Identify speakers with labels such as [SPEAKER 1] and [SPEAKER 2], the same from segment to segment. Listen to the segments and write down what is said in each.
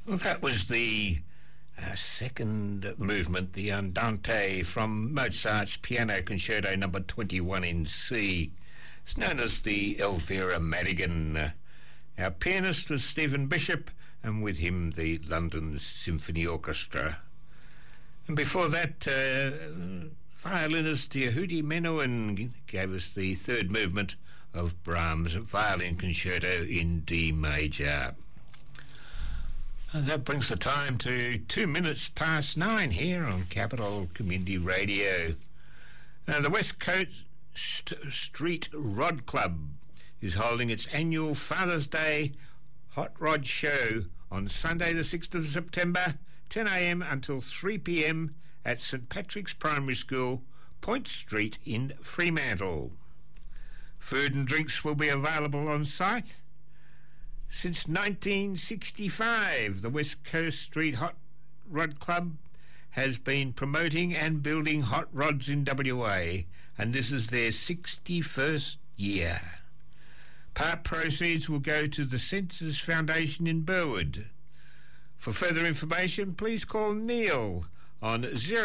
[SPEAKER 1] Well, that was the second movement, the Andante from Mozart's Piano Concerto number 21 in C. It's known as the Elvira Madigan. Our pianist was Stephen Bishop, and with him the London Symphony Orchestra. And before that, violinist Yehudi Menuhin gave us the third movement of Brahms' Violin Concerto in D major. And that brings the time to 2 minutes past 9 here on Capital Community Radio. The West Coast Street Rod Club is holding its annual Father's Day Hot Rod Show on Sunday the 6th of September, 10 a.m. until 3 p.m. at St Patrick's Primary School, Point Street in Fremantle. Food and drinks will be available on site. Since 1965, the West Coast Street Hot Rod Club has been promoting and building hot rods in WA, and this is their 61st year. Part proceeds will go to the Census Foundation in Burwood. For further information, please call Neil on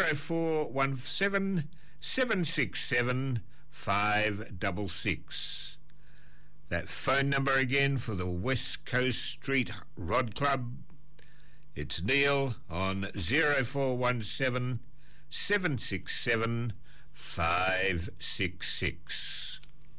[SPEAKER 1] 0417 767 566. That phone number again for the West Coast Street Rod Club, it's Neil on 0417 767 566.